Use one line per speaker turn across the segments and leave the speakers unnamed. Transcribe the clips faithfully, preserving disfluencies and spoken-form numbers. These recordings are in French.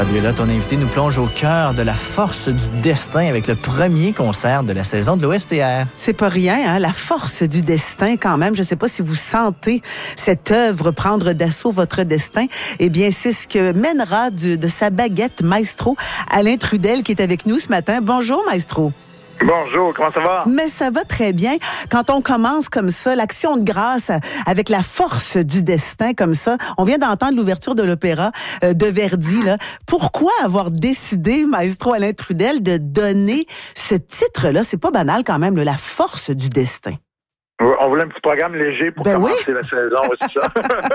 Fabiola, ton invité nous plonge au cœur de la force du destin avec le premier concert de la saison de l'O S T R.
C'est pas rien, hein? La force du destin quand même. Je sais pas si vous sentez cette œuvre prendre d'assaut votre destin. Eh bien, c'est ce que mènera du, de sa baguette maestro Alain Trudel qui est avec nous ce matin. Bonjour, maestro.
Bonjour, comment ça va?
Mais ça va très bien. Quand on commence comme ça, l'action de grâce avec la force du destin comme ça, on vient d'entendre l'ouverture de l'opéra euh, de Verdi. Là. Pourquoi avoir décidé, maestro Alain Trudel, de donner ce titre-là? C'est pas banal quand même, là, la force du destin.
On voulait un petit programme léger pour
ben
commencer
oui.
la saison, c'est ça?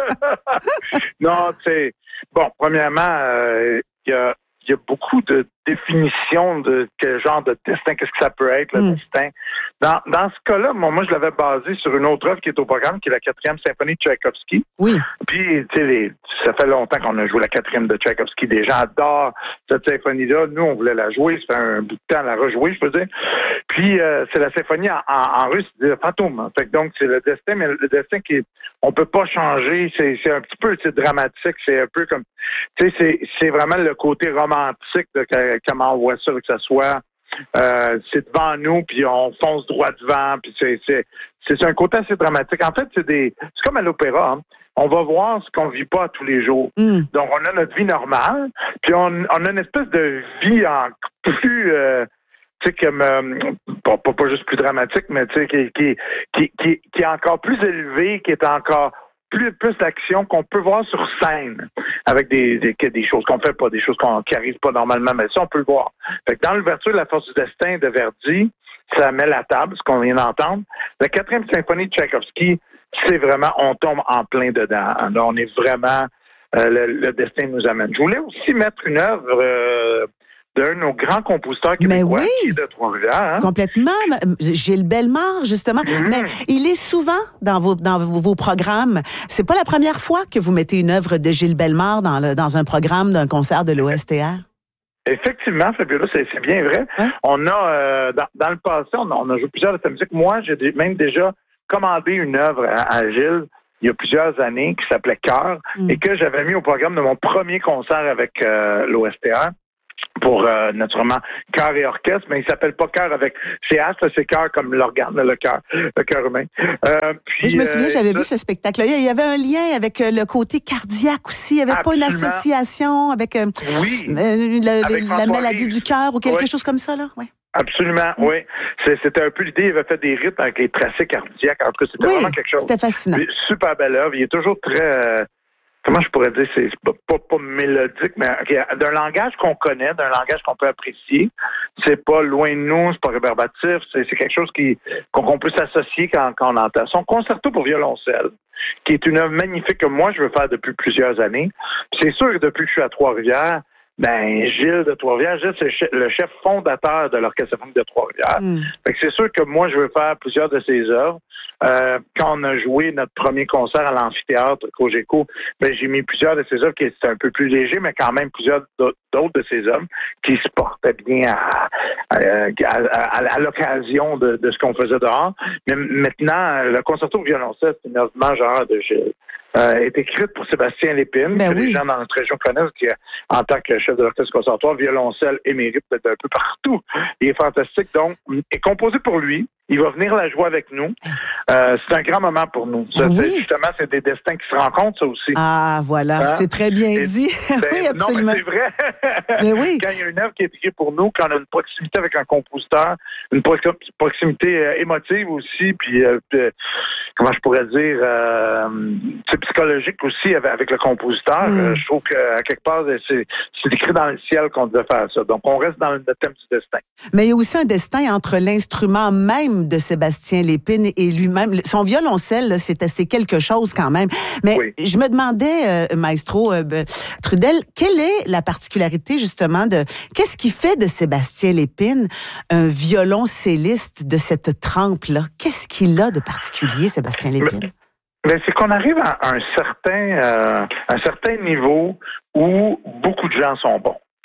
Non, tu sais, bon, premièrement, il euh, y a Il y a beaucoup de définitions de quel genre de destin, qu'est-ce que ça peut être, le mm. destin. Dans, dans ce cas-là, moi, moi, je l'avais basé sur une autre œuvre qui est au programme, qui est la quatrième symphonie de Tchaïkovski.
Oui.
Puis, tu sais, les, ça fait longtemps qu'on a joué la quatrième de Tchaïkovski. Des gens adorent cette symphonie-là. Nous, on voulait la jouer. Ça fait un bout de temps à la rejouer, je peux dire. Puis, euh, c'est la symphonie en, en, en russe, c'est le fantôme. Hein. Fait que donc, c'est le destin, mais le destin qui est, on peut pas changer. C'est, c'est un petit peu, c'est dramatique. C'est un peu comme, tu sais, c'est, c'est vraiment le côté romantique de comment on voit ça, que ça soit, euh, c'est devant nous, puis on fonce droit devant, puis c'est, c'est, c'est un côté assez dramatique. En fait, c'est des, c'est comme à l'opéra, hein. On va voir ce qu'on vit pas tous les jours. Mm. Donc, on a notre vie normale, puis on, on a une espèce de vie en plus, euh, tu sais, comme, euh, pas, pas, pas juste plus dramatique, mais tu sais, qui, qui, qui, qui, qui est encore plus élevée, qui est encore plus, plus d'action qu'on peut voir sur scène, avec des, des, des choses qu'on fait pas, des choses qu'on, qui arrivent pas normalement, mais ça, on peut le voir. Fait que dans l'ouverture de La force du destin de Verdi, ça met la table, ce qu'on vient d'entendre. La quatrième symphonie de Tchaïkovski, c'est vraiment, on tombe en plein dedans. Là, on est vraiment, euh, le, le destin nous amène. Je voulais aussi mettre une œuvre euh, d'un de nos grands compositeurs québécois,
oui,
qui est de Trois-Rivières. Hein?
Complètement. Gilles Bellemare, justement. Mm-hmm. Mais il est souvent dans vos, dans vos programmes. C'est pas la première fois que vous mettez une œuvre de Gilles Bellemare dans, le, dans un programme d'un concert de l'O S T R.
Effectivement, Fabiola, c'est, c'est bien vrai. Hein? On a, euh, dans, dans le passé, on a, on a joué plusieurs de sa musique. Moi, j'ai même déjà commandé une œuvre à, à Gilles il y a plusieurs années qui s'appelait Cœur mm. et que j'avais mis au programme de mon premier concert avec euh, l'O S T R. Pour, euh, naturellement, chœur et orchestre, mais il s'appelle pas chœur avec C H, c'est chœur comme l'organe, le cœur, le cœur humain. Euh, puis,
je me souviens,
euh,
j'avais
ça,
vu ce spectacle-là. Il y avait un lien avec le côté cardiaque aussi. Il n'y avait
absolument.
Pas une association avec, euh,
oui,
euh, le,
avec
la maladie
Rive.
du cœur ou quelque
oui.
chose comme ça, là? Oui.
Absolument, mm. oui. C'est, c'était un peu l'idée. Il avait fait des rythmes avec les tracés cardiaques. En tout cas, c'était
oui,
vraiment quelque chose.
C'était fascinant.
Super belle œuvre. Il est toujours très... Euh, comment je pourrais dire, c'est pas, pas, pas mélodique, mais okay, d'un langage qu'on connaît, d'un langage qu'on peut apprécier. C'est pas loin de nous, c'est pas réverbatif, c'est, c'est quelque chose qui, qu'on, qu'on peut s'associer quand, quand on entend. Son concerto pour violoncelle, qui est une œuvre magnifique que moi, je veux faire depuis plusieurs années. C'est sûr que depuis que je suis à Trois-Rivières, ben, Gilles de Trois-Rivières, Gilles, c'est le chef fondateur de l'Orchestre symphonique de Trois-Rivières. Mm. Fait que c'est sûr que moi, je veux faire plusieurs de ses œuvres. Euh, quand on a joué notre premier concert à l'amphithéâtre Cogeco, ben, j'ai mis plusieurs de ses œuvres qui étaient un peu plus légers, mais quand même plusieurs d'autres de ses œuvres qui se portaient bien à, à, à, à, à l'occasion de, de ce qu'on faisait dehors. Mais maintenant, le concerto pour violoncelle, c'est une œuvre majeure de Gilles. Euh, est écrite pour Sébastien Lépine,
ben
que
oui.
les gens dans notre région connaissent, qui, en tant que chef de l'orchestre conservatoire, violoncelle émérite d'être un peu partout. Il est fantastique. Donc, il est composé pour lui. Il va venir la jouer avec nous. Euh, c'est un grand moment pour nous. Ça,
oui.
c'est, justement, c'est des destins qui se rencontrent, ça aussi.
Ah, voilà. Hein? C'est très bien Et, dit.
Ben,
oui, absolument.
Non, mais c'est vrai.
Mais oui.
Quand il y a une œuvre qui est écrite pour nous, quand on a une proximité avec un compositeur, une proximité euh, émotive aussi, puis, euh, puis comment je pourrais dire, euh, c'est psychologique aussi avec, avec le compositeur. Mm. Euh, je trouve qu'à quelque part, c'est, c'est écrit dans le ciel qu'on devait faire ça. Donc, on reste dans le thème du destin.
Mais il y a aussi un destin entre l'instrument même de Sébastien Lépine et lui-même. Son violoncelle, là, c'est assez quelque chose quand même. Mais oui. je me demandais, euh, maestro euh, Trudel, quelle est la particularité justement de... Qu'est-ce qui fait de Sébastien Lépine un violoncelliste de cette trempe-là? Qu'est-ce qu'il a de particulier, Sébastien Lépine?
Mais, mais c'est qu'on arrive à un certain, euh, un certain niveau où beaucoup de gens sont bons.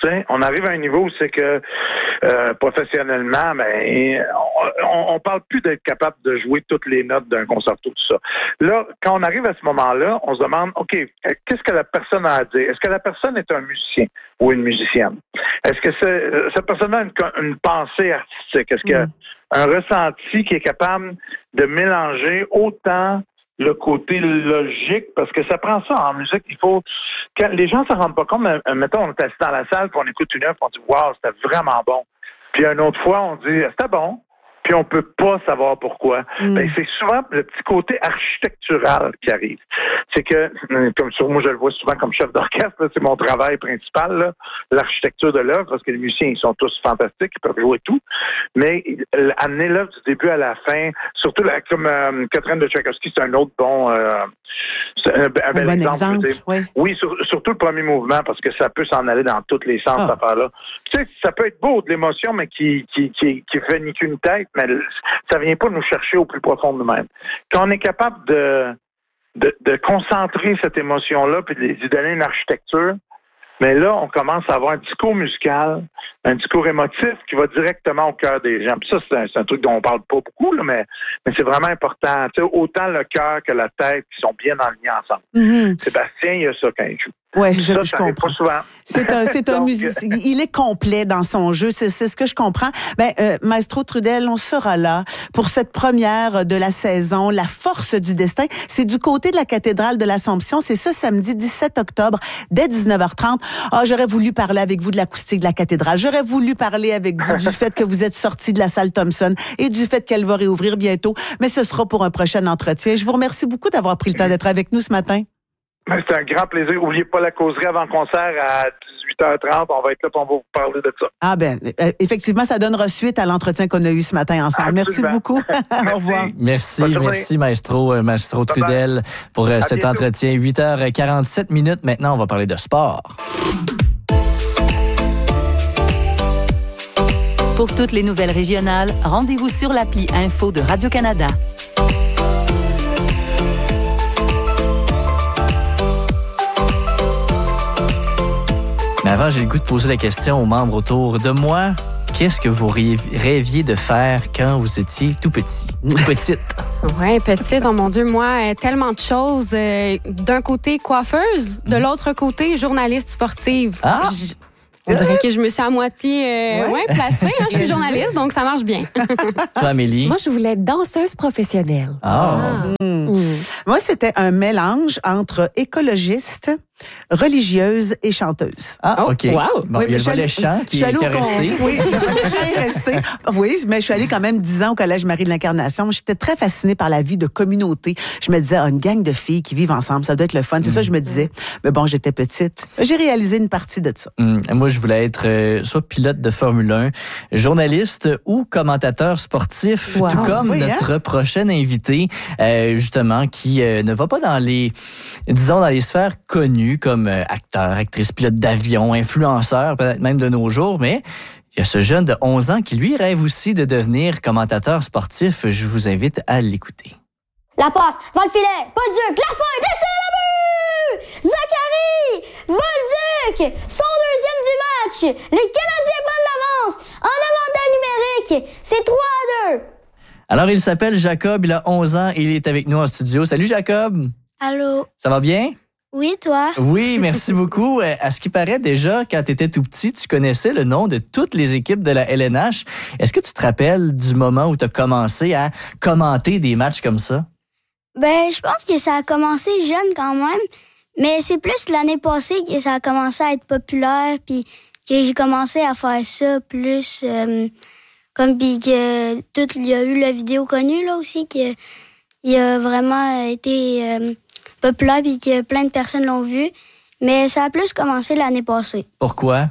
T'sais, on arrive à un niveau où c'est que euh, professionnellement, ben, on, on parle plus d'être capable de jouer toutes les notes d'un concerto, tout ça. Là, quand on arrive à ce moment-là, on se demande, OK, qu'est-ce que la personne a à dire? Est-ce que la personne est un musicien ou une musicienne? Est-ce que c'est, cette personne a une, une pensée artistique? Est-ce qu'il y a un ressenti qui est capable de mélanger autant le côté logique, parce que ça prend ça en musique. Il faut quand les gens s'en rendent pas compte, mais, mettons, on est assis dans la salle, puis on écoute une œuvre, puis on dit waouh, c'était vraiment bon. Puis une autre fois, on dit c'était bon, puis on peut pas savoir pourquoi. Mm. Ben, c'est souvent le petit côté architectural qui arrive. C'est que, comme sur moi, je le vois souvent comme chef d'orchestre, là, c'est mon travail principal, là, l'architecture de l'œuvre, parce que les musiciens, ils sont tous fantastiques, ils peuvent jouer tout. Mais amener l'œuvre du début à la fin, surtout la, comme euh, Catherine de Tchaïkovski, c'est un autre bon, euh, c'est un, un bel
bon
exemple.
exemple oui,
oui sur, surtout le premier mouvement, parce que ça peut s'en aller dans tous les sens, ah. cette affaire-là. Tu sais, ça peut être beau de l'émotion, mais qui qui qui, qui fait ni qu'une tête, mais ça vient pas nous chercher au plus profond de nous-mêmes. Quand on est capable de de, de concentrer cette émotion-là, puis de lui donner une architecture, mais là, on commence à avoir un discours musical, un discours émotif qui va directement au cœur des gens. Puis ça, c'est un, c'est un truc dont on parle pas beaucoup, là, mais, mais c'est vraiment important. Tu sais, autant le cœur que la tête qui sont bien alignés ensemble. Mm-hmm. Sébastien, il y a ça quand il joue.
Oui, je,
ça,
je
ça
comprends.
Pas souvent.
C'est un, c'est un musicien. Il est complet dans son jeu. C'est, c'est ce que je comprends. Ben, euh, Maestro Trudel, on sera là pour cette première de la saison, La force du destin. C'est du côté de la cathédrale de l'Assomption. C'est ce samedi dix-sept octobre, dès dix-neuf heures trente. Ah, j'aurais voulu parler avec vous de l'acoustique de la cathédrale. J'aurais voulu parler avec vous du fait que vous êtes sorti de la salle Thompson et du fait qu'elle va réouvrir bientôt. Mais ce sera pour un prochain entretien. Je vous remercie beaucoup d'avoir pris le temps d'être avec nous ce matin.
C'est un grand plaisir. N'oubliez pas la causerie avant le concert à dix-huit heures trente. On va être là pour vous parler de ça.
Ah ben, euh, effectivement, ça donnera suite à l'entretien qu'on a eu ce matin ensemble. Absolument. Merci beaucoup. Au revoir.
Merci, merci Maestro, Maestro Trudel pour euh, cet bientôt. Entretien. huit heures quarante-sept minutes. Maintenant, on va parler de sport.
Pour toutes les nouvelles régionales, rendez-vous sur l'appli Info de Radio-Canada.
Mais avant, j'ai le goût de poser la question aux membres autour de moi. Qu'est-ce que vous rêviez de faire quand vous étiez tout petit, tout petite?
Oui, petite, oh mon Dieu, moi, tellement de choses. Euh, d'un côté, coiffeuse, de l'autre côté, journaliste sportive. Ah! Je, on dirait que je me suis à moitié euh, ouais. Ouais, placée. Hein, je suis journaliste, donc ça marche bien.
Toi, Amélie?
Moi, je voulais être danseuse professionnelle.
Oh. Ah.
Mmh. Mmh. Moi, c'était un mélange entre écologiste, religieuse et chanteuse.
Ah, OK.
Wow.
Bon, oui, il y a le volet chant qui, qui est resté.
Oui, le volet chant est resté. Oui, mais je suis allée quand même dix ans au Collège Marie de l'Incarnation. J'étais très fascinée par la vie de communauté. Je me disais, ah, une gang de filles qui vivent ensemble, ça doit être le fun. C'est mmh. ça que je me disais. Mais bon, j'étais petite. J'ai réalisé une partie de ça.
Mmh. Moi, je voulais être euh, soit pilote de Formule un, journaliste ou commentateur sportif, wow. tout comme oui, notre hein? prochain invité, euh, justement, qui euh, ne va pas dans les, disons, dans les sphères connues, comme acteur, actrice, pilote d'avion, influenceur, peut-être même de nos jours, mais il y a ce jeune de onze ans qui, lui, rêve aussi de devenir commentateur sportif. Je vous invite à l'écouter.
La passe, va le filet, Bolduc, la fin, le tir, le but! Zachary, Bolduc, son deuxième du match. Les Canadiens prennent l'avance en avantage numérique. C'est trois à deux.
Alors, il s'appelle Jacob, il a onze ans et il est avec nous en studio. Salut, Jacob.
Allô.
Ça va bien?
Oui, toi?
Oui, merci beaucoup. À ce qui paraît, déjà, quand tu étais tout petit, tu connaissais le nom de toutes les équipes de la L N H. Est-ce que tu te rappelles du moment où tu as commencé à commenter des matchs comme ça?
Ben, je pense que ça a commencé jeune quand même, mais c'est plus l'année passée que ça a commencé à être populaire, puis que j'ai commencé à faire ça plus, euh, comme puis que tout, il y a eu la vidéo connue là aussi, que il a vraiment été euh, populaire puis que plein de personnes l'ont vu, mais ça a plus commencé l'année passée.
Pourquoi?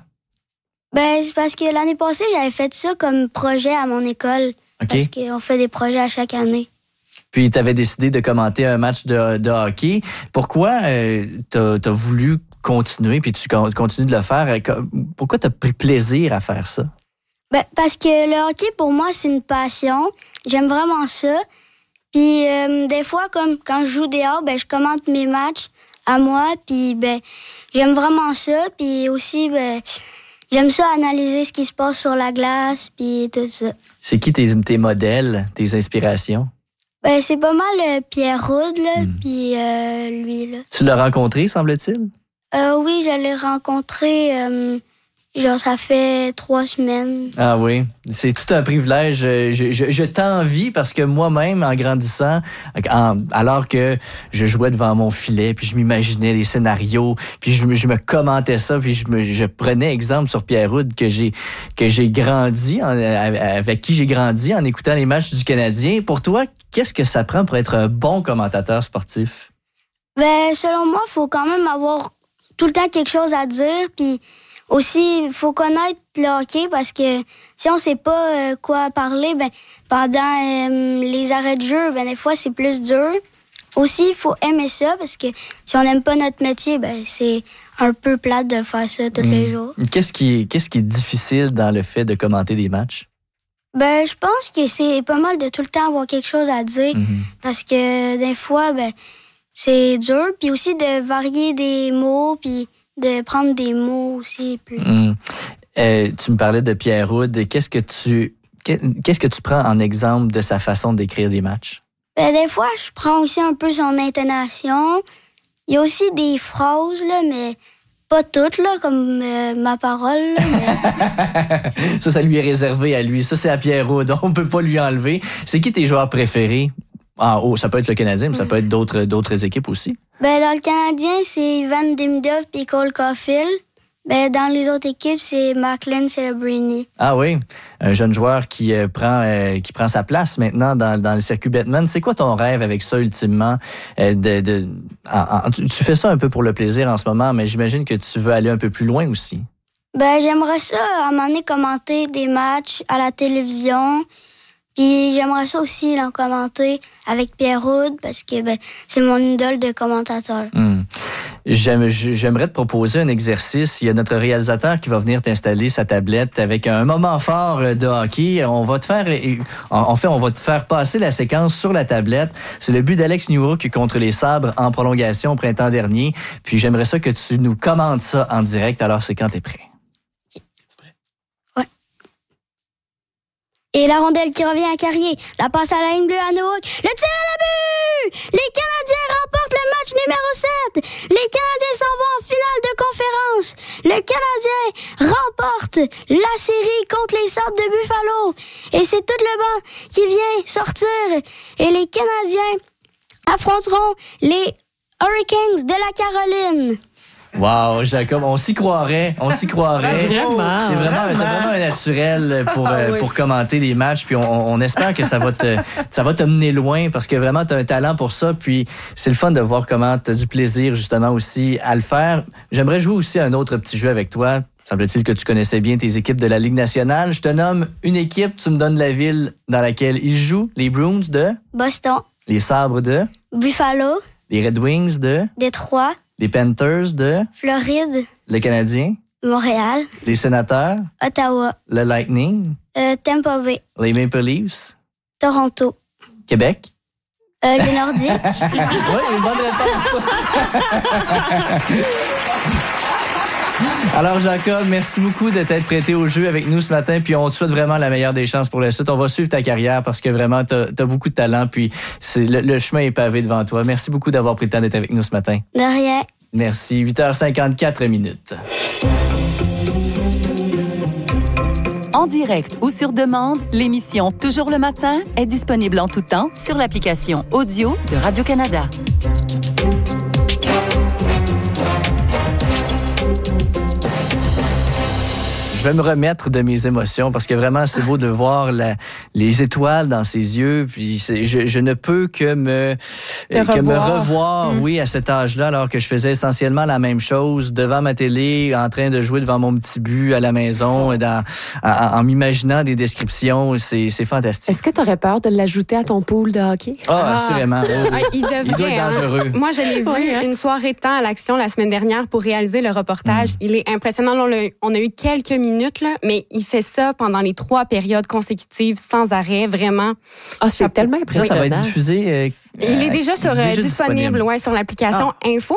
Ben, c'est parce que l'année passée, j'avais fait ça comme projet à mon école. Okay. Parce qu'on fait des projets à chaque année.
Puis, tu avais décidé de commenter un match de, de hockey. Pourquoi euh, tu as voulu continuer, puis tu continues de le faire? Pourquoi tu as pris plaisir à faire ça?
Ben, parce que le hockey, pour moi, c'est une passion. J'aime vraiment ça. Puis, euh, des fois, comme quand je joue dehors, ben, je commente mes matchs à moi. Puis, ben, j'aime vraiment ça. Puis aussi, ben, j'aime ça analyser ce qui se passe sur la glace, puis tout ça.
C'est qui tes, tes modèles, tes inspirations?
Ben, c'est pas mal euh, Pierre Rude, là, mm. puis euh, lui, là.
Tu l'as rencontré, semble-t-il?
Euh, oui, je l'ai rencontré... Euh, Genre, ça fait trois semaines.
Ah oui, c'est tout un privilège. Je, je, je t'envie parce que moi-même, en grandissant, en, alors que je jouais devant mon filet, puis je m'imaginais les scénarios, puis je, je me commentais ça, puis je, me, je prenais exemple sur Pierre Rude que j'ai que j'ai grandi, en, avec qui j'ai grandi en écoutant les matchs du Canadien. Pour toi, qu'est-ce que ça prend pour être un bon commentateur sportif?
Ben, selon moi, il faut quand même avoir tout le temps quelque chose à dire, puis aussi, il faut connaître le hockey parce que si on sait pas euh, quoi parler, ben pendant euh, les arrêts de jeu, ben des fois c'est plus dur. Aussi, il faut aimer ça parce que si on n'aime pas notre métier, ben c'est un peu plate de faire ça tous mmh. les jours.
Qu'est-ce qui, qu'est-ce qui est difficile dans le fait de commenter des matchs?
Ben, je pense que c'est pas mal de tout le temps avoir quelque chose à dire mmh. parce que des fois, ben c'est dur. Puis aussi de varier des mots, puis de prendre des mots aussi. Plus.
Mmh. Euh, tu me parlais de Pierre Rude. Qu'est-ce que tu qu'est-ce que tu prends en exemple de sa façon d'écrire des matchs?
Ben, des fois, je prends aussi un peu son intonation. Il y a aussi des phrases, là, mais pas toutes, là, comme euh, ma parole. Là,
mais... ça, ça lui est réservé à lui. Ça, c'est à Pierre Rude. On peut pas lui enlever. C'est qui tes joueurs préférés? En haut, ça peut être le Canadien, mais ça peut être d'autres, d'autres équipes aussi.
Ben, dans le Canadien, c'est Ivan Demidov et Cole Caulfield. Ben, dans les autres équipes, c'est Macklin Celebrini.
Ah oui, un jeune joueur qui euh, prend euh, qui prend sa place maintenant dans, dans le circuit Bettman. C'est quoi ton rêve avec ça, ultimement? Euh, de, de, en, en, tu fais ça un peu pour le plaisir en ce moment, mais j'imagine que tu veux aller un peu plus loin aussi.
Ben, j'aimerais ça, à un moment donné, commenter des matchs à la télévision. Puis j'aimerais ça aussi l'en commenter avec Pierre Rude parce que ben, c'est mon idole de commentateur.
Mmh. J'aime, j'aimerais te proposer un exercice. Il y a notre réalisateur qui va venir t'installer sa tablette avec un moment fort de hockey. On va te faire, en fait, on va te faire passer la séquence sur la tablette. C'est le but d'Alex Newhook contre les Sabres en prolongation au printemps dernier. Puis j'aimerais ça que tu nous commentes ça en direct. Alors c'est quand t'es prêt.
Et la rondelle qui revient à Carrier. La passe à la ligne bleue à Newhook. Le tir à la but! Les Canadiens remportent le match numéro sept. Les Canadiens s'en vont en finale de conférence. Le Canadien remporte la série contre les Sabres de Buffalo. Et c'est tout le banc qui vient sortir. Et les Canadiens affronteront les Hurricanes de la Caroline.
Wow, Jacob, on s'y croirait, on s'y croirait.
Vraiment.
T'es vraiment, t'es vraiment un naturel pour, ah, oui. pour commenter des matchs, puis on, on espère que ça va te, ça va te mener loin parce que vraiment t'as un talent pour ça, puis c'est le fun de voir comment t'as du plaisir justement aussi à le faire. J'aimerais jouer aussi à un autre petit jeu avec toi. Semble-t-il que tu connaissais bien tes équipes de la Ligue nationale. Je te nomme une équipe, tu me donnes la ville dans laquelle ils jouent. Les Bruins de
Boston.
Les Sabres de
Buffalo.
Les Red Wings de
Détroit.
Les Panthers de
Floride.
Les Canadiens.
Montréal.
Les Sénateurs.
Ottawa.
Le Lightning.
Euh, Tampa Bay.
Les Maple Leafs.
Toronto.
Québec.
Euh, les Nordiques.
Oui, une bonne réponse. Alors, Jacob, merci beaucoup de t'être prêté au jeu avec nous ce matin. Puis on te souhaite vraiment la meilleure des chances pour la suite. On va suivre ta carrière parce que vraiment, t'as, t'as beaucoup de talent. Puis c'est, le, le chemin est pavé devant toi. Merci beaucoup d'avoir pris le temps d'être avec nous ce matin.
De rien.
Merci. huit heures cinquante-quatre minutes.
En direct ou sur demande, l'émission Toujours le matin est disponible en tout temps sur l'application audio de Radio-Canada.
Je vais me remettre de mes émotions parce que vraiment, c'est beau de voir la, les étoiles dans ses yeux. Puis c'est, je, je ne peux que me, que revoir. me revoir, mmh. oui, à cet âge-là, alors que je faisais essentiellement la même chose devant ma télé, en train de jouer devant mon petit but à la maison, dans, en, en m'imaginant des descriptions. C'est, c'est fantastique.
Est-ce que tu aurais peur de l'ajouter à ton pool de hockey?
Oh, ah, assurément. Oh,
ah, il, devrait,
il doit être dangereux.
Hein? Moi, je l'ai vu ouais, hein? une soirée temps à l'Action la semaine dernière pour réaliser le reportage. Mmh. Il est impressionnant. On a, on a eu quelques minutes minutes, là, mais il fait ça pendant les trois périodes consécutives sans arrêt, vraiment.
Ah, c'est tellement impressionnant.
Ça, ça va être diffusé. Euh,
il est déjà, sur, déjà disponible, disponible. Ouais, sur l'application ah. Info. Puis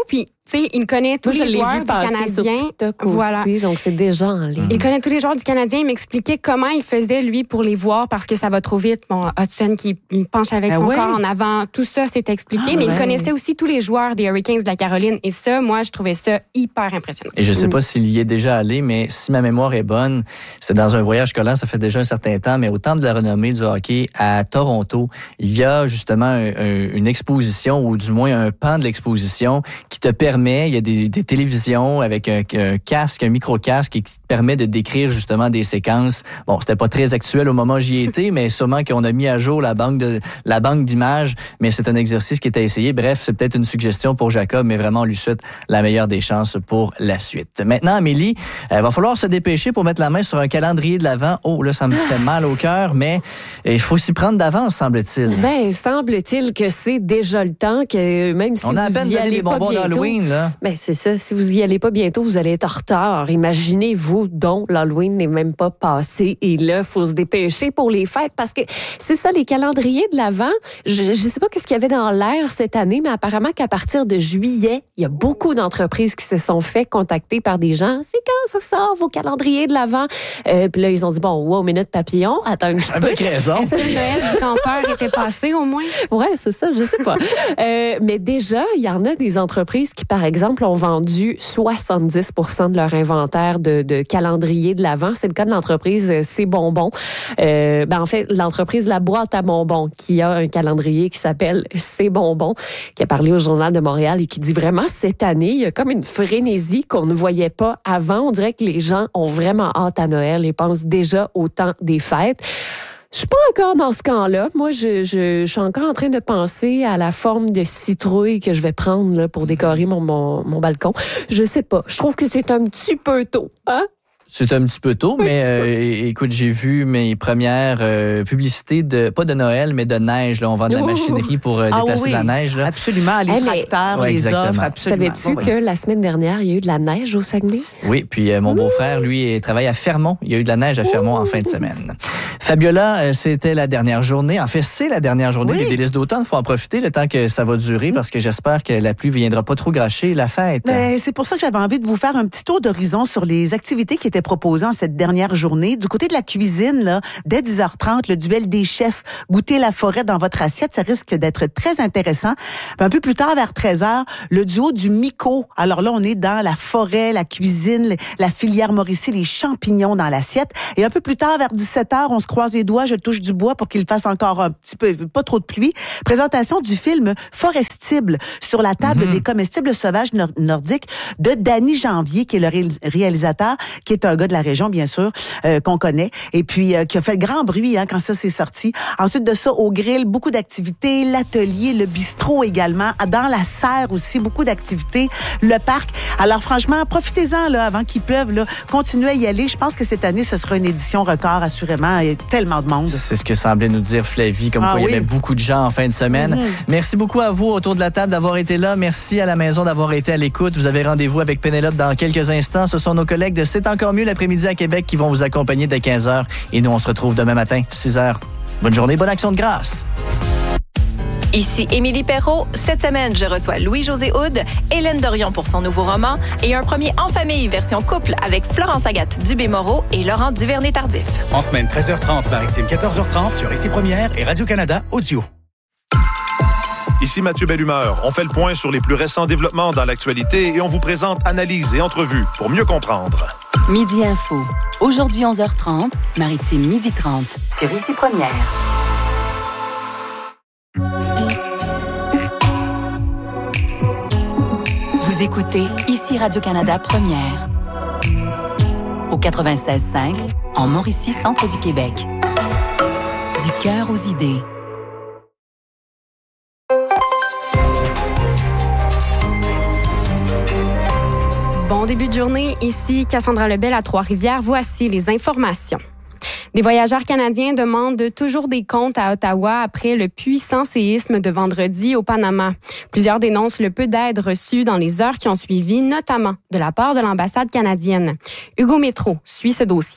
Tu sais, il connaît tous
Moi,
les joueurs du Canadien.
Voilà. Aussi, donc c'est déjà en ligne.
Il connaît tous les joueurs du Canadien. Il m'expliquait comment il faisait, lui, pour les voir parce que ça va trop vite. Bon, Hudson qui il penche avec ah son ouais? corps en avant. Tout ça, c'est expliqué. Ah mais ouais. il connaissait aussi tous les joueurs des Hurricanes de la Caroline. Et ça, moi, je trouvais ça hyper impressionnant.
Et je sais pas s'il y est déjà allé, mais si ma mémoire est bonne, c'était dans un voyage scolaire, ça fait déjà un certain temps, mais au Temple de la renommée du hockey à Toronto, il y a justement un, un, une exposition, ou du moins un pan de l'exposition qui te permet, il y a des, des télévisions avec un, un casque, un micro-casque qui te permet de décrire justement des séquences. Bon, c'était pas très actuel au moment où j'y étais, mais sûrement qu'on a mis à jour la banque de la banque d'images, mais c'est un exercice qui est à essayer. Bref, c'est peut-être une suggestion pour Jacob, mais vraiment, on lui souhaite la meilleure des chances pour la suite. Maintenant, Amélie, il va falloir se dépêcher pour mettre la main sur un calendrier de l'Avent. Oh, là, ça me fait mal au cœur, mais il faut s'y prendre d'avance, semble-t-il.
Ben, semble-t-il que c'est déjà le temps, que même si
on a
vous
à peine
y
donné
allez
les
pas
bonbons
bientôt,
d'Halloween, là.
Ben, c'est ça. Si vous y allez pas bientôt, vous allez être en retard. Imaginez-vous donc, l'Halloween n'est même pas passé et là, il faut se dépêcher pour les fêtes parce que c'est ça, les calendriers de l'Avent. Je ne sais pas qu'est-ce qu'il y avait dans l'air cette année, mais apparemment qu'à partir de juillet, il y a beaucoup d'entreprises qui se sont fait contacter par des gens. C'est quand ça sort, vos calendriers de l'Avent? Euh, puis là, ils ont dit, bon, wow, minute papillon, attends un petit peu.
Avec raison.
Est-ce que le Noël du campeur était passé au moins?
Ouais, c'est ça, je sais pas. euh, mais déjà, il y en a des entreprises qui, par exemple, ont vendu soixante-dix pour cent de leur inventaire de, de calendrier de l'Avent. C'est le cas de l'entreprise C'est Bonbons. Euh, ben, en fait, l'entreprise La Boîte à Bonbons, qui a un calendrier qui s'appelle C'est Bonbons, qui a parlé au Journal de Montréal et qui dit vraiment, cette année, il y a comme une frénésie qu'on ne voyait pas avant. On dirait que les gens ont vraiment hâte à Noël et pensent déjà au temps des fêtes. Je suis pas encore dans ce camp-là. Moi, je, je, je suis encore en train de penser à la forme de citrouille que je vais prendre là, pour décorer mon, mon, mon balcon. Je sais pas. Je trouve que c'est un petit peu tôt. Hein?
C'est un petit peu tôt, mais euh, écoute, j'ai vu mes premières euh, publicités, de pas de Noël, mais de neige. Là. On vend de la machinerie pour euh, déplacer ah oui, de la neige. Là.
Absolument, les tracteurs,
ouais,
les offres, absolument.
Savais-tu
oui.
que la semaine dernière, il y a eu de la neige au Saguenay?
Oui, puis euh, mon beau-frère, lui, travaille à Fermont. Il y a eu de la neige à Fermont Ouh. en fin de semaine. Fabiola, euh, c'était la dernière journée. En fait, c'est la dernière journée oui. des délices d'automne. Il faut en profiter le temps que ça va durer parce que j'espère que la pluie ne viendra pas trop gâcher la fête.
Ben, c'est pour ça que j'avais envie de vous faire un petit tour d'horizon sur les activités qui étaient proposées en cette dernière journée. Du côté de la cuisine, là, dès dix heures trente, le duel des chefs, goûter la forêt dans votre assiette, ça risque d'être très intéressant. Puis un peu plus tard, vers treize heures, le duo du Mico. Alors là, on est dans la forêt, la cuisine, la filière Mauricie, les champignons dans l'assiette. Et un peu plus tard, vers dix-sept heures, on se croise les doigts, je touche du bois pour qu'il fasse encore un petit peu, pas trop de pluie. Présentation du film Forestible sur la table mm-hmm. des comestibles sauvages nord- nordiques de Danny Janvier, qui est le ré- réalisateur, qui est un gars de la région, bien sûr, euh, qu'on connaît, et puis euh, qui a fait grand bruit hein, quand ça s'est sorti. Ensuite de ça, au grill, beaucoup d'activités, l'atelier, le bistrot également, dans la serre aussi, beaucoup d'activités, le parc. Alors franchement, profitez-en là, avant qu'il pleuve, là, continuez à y aller. Je pense que cette année, ce sera une édition record, assurément. Il y a tellement de monde.
C'est ce que semblait nous dire Flavie, comme ah, quoi oui. il y avait beaucoup de gens en fin de semaine. Mm-hmm. Merci beaucoup à vous autour de la table d'avoir été là. Merci à la maison d'avoir été à l'écoute. Vous avez rendez-vous avec Pénélope dans quelques instants. Ce sont nos collègues de C'est encore mieux l'après-midi à Québec qui vont vous accompagner dès quinze heures. Et nous, on se retrouve demain matin, six heures. Bonne journée, bonne action de grâce.
Ici Émilie Perrault. Cette semaine, je reçois Louis-José Houd, Hélène Dorion pour son nouveau roman et un premier En famille version couple avec Florence Agathe Dubé-Moreau et Laurent Duvernay-Tardif.
En semaine, treize heures trente, Maritime, quatorze heures trente sur Ici Première et Radio-Canada Audio.
Ici Mathieu Bellumeur. On fait le point sur les plus récents développements dans l'actualité et on vous présente analyses et entrevues pour mieux comprendre.
Midi Info. Aujourd'hui onze heures trente, Maritime midi trente sur Ici Première. Vous écoutez Ici Radio-Canada Première. Au quatre-vingt-seize cinq, en Mauricie, centre du Québec. Du cœur aux idées.
Bon début de journée, ici Cassandra Lebel à Trois-Rivières. Voici les informations. Des voyageurs canadiens demandent toujours des comptes à Ottawa après le puissant séisme de vendredi au Panama. Plusieurs dénoncent le peu d'aide reçue dans les heures qui ont suivi, notamment de la part de l'ambassade canadienne. Hugo Métro suit ce dossier.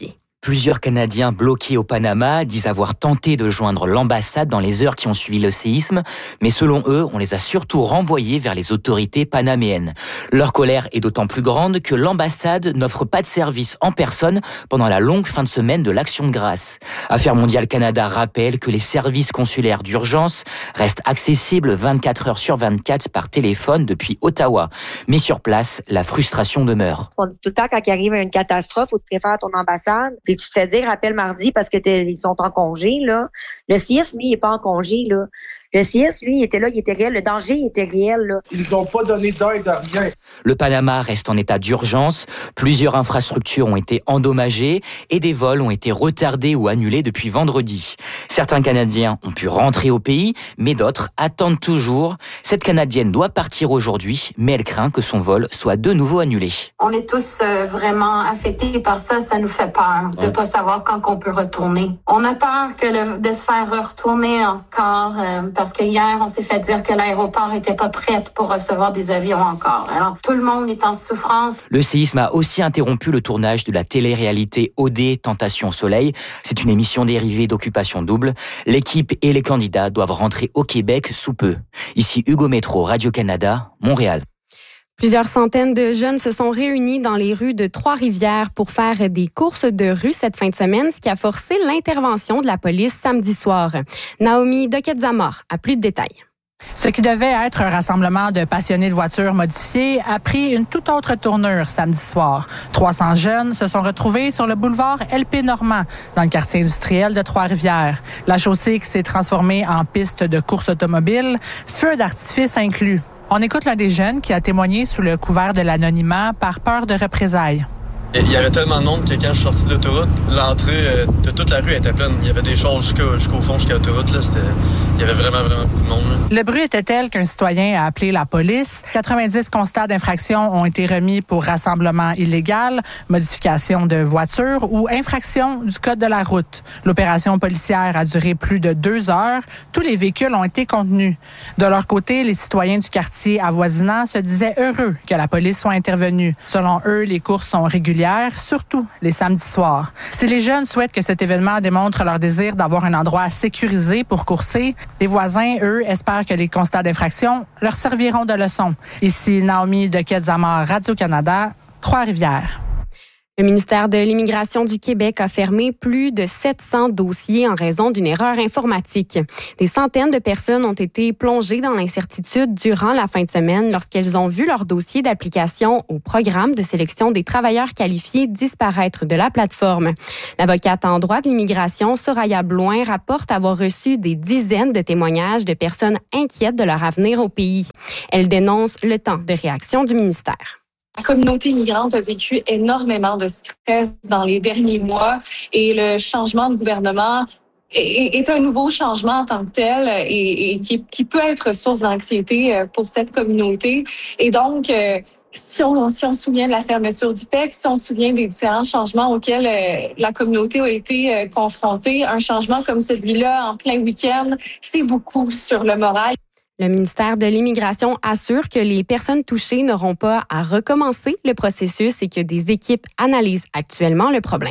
Plusieurs Canadiens bloqués au Panama disent avoir tenté de joindre l'ambassade dans les heures qui ont suivi le séisme, mais selon eux, on les a surtout renvoyés vers les autorités panaméennes. Leur colère est d'autant plus grande que l'ambassade n'offre pas de service en personne pendant la longue fin de semaine de l'Action de grâce. Affaires mondiales Canada rappelle que les services consulaires d'urgence restent accessibles vingt-quatre heures sur vingt-quatre par téléphone depuis Ottawa. Mais sur place, la frustration demeure.
On dit tout le temps, quand il arrive une catastrophe, faut te référer à ton ambassade, puis tu te fais dire, appelle mardi parce que ils sont en congé, là. Le C I S, lui, il est pas en congé, là. Le C I S, lui, il était là, il était réel. Le danger, il était réel, là.
Ils n'ont pas donné d'aide à rien.
Le Panama reste en état d'urgence. Plusieurs infrastructures ont été endommagées et des vols ont été retardés ou annulés depuis vendredi. Certains Canadiens ont pu rentrer au pays, mais d'autres attendent toujours. Cette Canadienne doit partir aujourd'hui, mais elle craint que son vol soit de nouveau annulé.
On est tous euh, vraiment affectés par ça. Ça nous fait peur de ne pas savoir quand on peut retourner. On a peur que le, de se faire retourner encore euh, parce que hier, on s'est fait dire que l'aéroport était pas prêt pour recevoir des avions encore. Alors, tout le monde est en souffrance.
Le séisme a aussi interrompu le tournage de la télé-réalité O D Tentation Soleil. C'est une émission dérivée d'Occupation Double. L'équipe et les candidats doivent rentrer au Québec sous peu. Ici Hugo Métro, Radio-Canada, Montréal.
Plusieurs centaines de jeunes se sont réunis dans les rues de Trois-Rivières pour faire des courses de rue cette fin de semaine, ce qui a forcé l'intervention de la police samedi soir. Naomi Doquette-Zamor a plus de détails.
Ce qui devait être un rassemblement de passionnés de voitures modifiées a pris une toute autre tournure samedi soir. trois cents jeunes se sont retrouvés sur le boulevard L P Normand, dans le quartier industriel de Trois-Rivières. La chaussée qui s'est transformée en piste de course automobile, feux d'artifice inclus. On écoute l'un des jeunes qui a témoigné sous le couvert de l'anonymat par peur de représailles.
Il y avait tellement de monde que quand je suis sorti de l'autoroute, l'entrée de toute la rue était pleine. Il y avait des choses jusqu'au, jusqu'au fond, jusqu'à l'autoroute. Là, c'était, il y avait vraiment, vraiment beaucoup de monde. Là.
Le bruit était tel qu'un citoyen a appelé la police. quatre-vingt-dix constats d'infraction ont été remis pour rassemblement illégal, modification de voiture ou infraction du code de la route. L'opération policière a duré plus de deux heures. Tous les véhicules ont été contenus. De leur côté, les citoyens du quartier avoisinant se disaient heureux que la police soit intervenue. Selon eux, les courses sont régulières, surtout les samedis soirs. Si les jeunes souhaitent que cet événement démontre leur désir d'avoir un endroit sécurisé pour courser, les voisins, eux, espèrent que les constats d'infraction leur serviront de leçon. Ici Naomi Doquette-Zamor, Radio-Canada, Trois-Rivières.
Le ministère de l'Immigration du Québec a fermé plus de sept cents dossiers en raison d'une erreur informatique. Des centaines de personnes ont été plongées dans l'incertitude durant la fin de semaine lorsqu'elles ont vu leur dossier d'application au programme de sélection des travailleurs qualifiés disparaître de la plateforme. L'avocate en droit de l'immigration, Soraya Blouin, rapporte avoir reçu des dizaines de témoignages de personnes inquiètes de leur avenir au pays. Elle dénonce le temps de réaction du ministère.
La communauté migrante a vécu énormément de stress dans les derniers mois et le changement de gouvernement est, est un nouveau changement en tant que tel et, et qui, qui peut être source d'anxiété pour cette communauté. Et donc, si on, si on se souvient de la fermeture du P E C, si on se souvient des différents changements auxquels la communauté a été confrontée, un changement comme celui-là en plein week-end, c'est beaucoup sur le moral.
Le ministère de l'Immigration assure que les personnes touchées n'auront pas à recommencer le processus et que des équipes analysent actuellement le problème.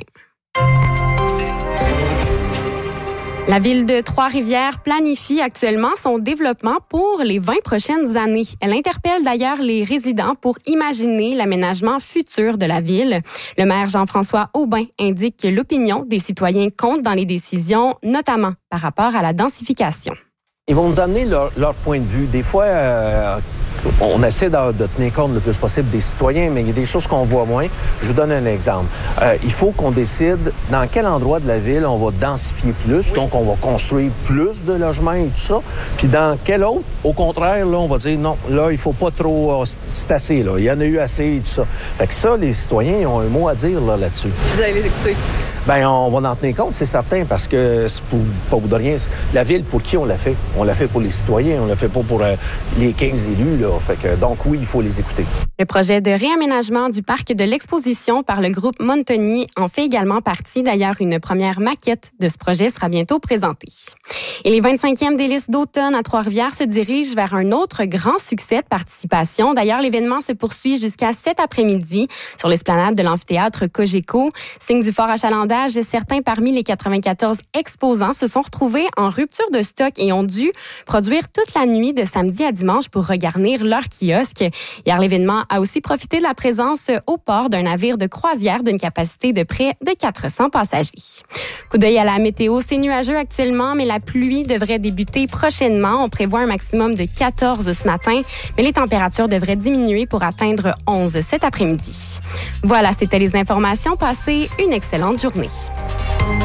La ville de Trois-Rivières planifie actuellement son développement pour les vingt prochaines années. Elle interpelle d'ailleurs les résidents pour imaginer l'aménagement futur de la ville. Le maire Jean-François Aubin indique que l'opinion des citoyens compte dans les décisions, notamment par rapport à la densification.
Ils vont nous amener leur, leur point de vue. Des fois, euh, on essaie de, de tenir compte le plus possible des citoyens, mais il y a des choses qu'on voit moins. Je vous donne un exemple. Euh, il faut qu'on décide dans quel endroit de la ville on va densifier plus, oui. Donc on va construire plus de logements et tout ça. Puis dans quel autre, au contraire, là, on va dire non, là, il faut pas trop, c'est assez, là. Il y en a eu assez et tout ça. Fait que ça, les citoyens, ils ont un mot à dire là, là-dessus.
Vous allez les écouter?
Bien, on va en tenir compte, c'est certain, parce que c'est pour, pas pour de rien. La ville, pour qui on l'a fait? On l'a fait pour les citoyens, on l'a fait pas pour euh, les quinze élus, là. là. Fait que, donc oui, il faut les écouter.
Le projet de réaménagement du parc de l'exposition par le groupe Montoni en fait également partie. D'ailleurs, une première maquette de ce projet sera bientôt présentée. Et les vingt-cinquièmes délices d'automne à Trois-Rivières se dirigent vers un autre grand succès de participation. D'ailleurs, l'événement se poursuit jusqu'à cet après-midi sur l'esplanade de l'amphithéâtre Cogeco. Signe du fort achalandage, certains parmi les quatre-vingt-quatorze exposants se sont retrouvés en rupture de stock et ont dû produire toute la nuit de samedi à dimanche pour regarnir leur kiosque. Hier, l'événement a aussi profité de la présence au port d'un navire de croisière d'une capacité de près de quatre cents passagers. Coup d'œil à la météo, c'est nuageux actuellement, mais la pluie devrait débuter prochainement. On prévoit un maximum de quatorze ce matin, mais les températures devraient diminuer pour atteindre onze cet après-midi. Voilà, c'était les informations. Passez une excellente journée.